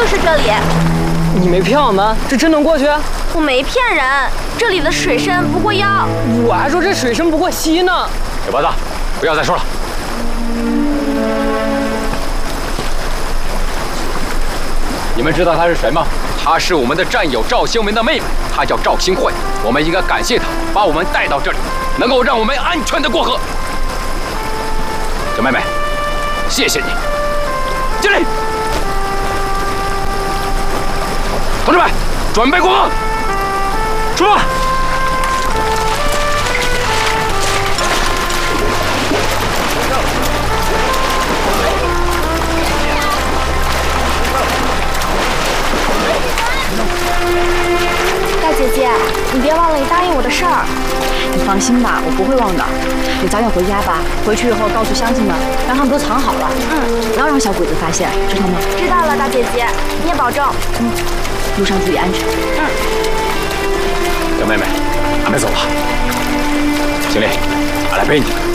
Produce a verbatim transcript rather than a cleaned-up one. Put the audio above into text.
就是这里。 你没骗我们，这真能过去？ 我没骗人，这里的水深不过腰。 我还说这水深不过膝呢。 小八子，不要再说了。你们知道她是谁吗？她是我们的战友赵兴文的妹妹，她叫赵兴慧。我们应该感谢她，把我们带到这里，能够让我们安全的过河。小妹妹，谢谢你。敬礼！同志们，准备过河，出发！ 大姐姐，你别忘了你答应我的事儿。 你放心吧，我不会忘的。你早点回家吧，回去以后告诉乡亲们，让他们都藏好了。嗯，不要让小鬼子发现，知道吗？ 知道了，大姐姐，你也保重。 嗯，路上注意安全。 嗯。 小妹妹，俺们走了。行嘞，俺来背你。